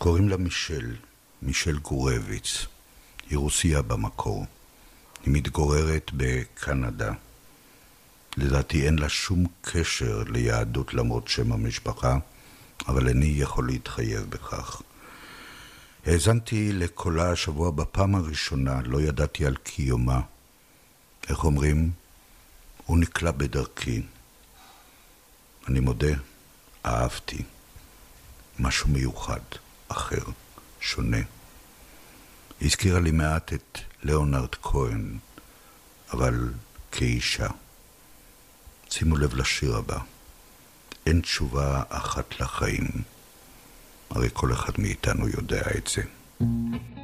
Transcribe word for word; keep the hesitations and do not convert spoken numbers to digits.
קוראים לה מישל, מישל גורביץ. היא רוסיה במקור. היא מתגוררת בקנדה. לדעתי אין לה שום קשר ליהדות למרות שם המשפחה, אבל אני יכול להתחייב בכך. האזנתי לקולה השבוע בפעם הראשונה, לא ידעתי על קיומה. איך אומרים? הוא נקלע בדרכי. אני מודה, אהבתי. משהו מיוחד, אחר, שונה. היא הזכירה לי מעט את ליאונרד כהן, אבל כאישה. שימו לב לשיר הבא. אין תשובה אחת לחיים. הרי כל אחד מאיתנו יודע את זה.